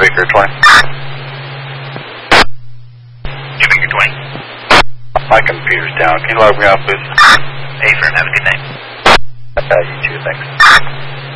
Baker 20. New Baker 20. My computer's down. Can you log me off, please? Hey, firm. Have a good night. You too, thanks.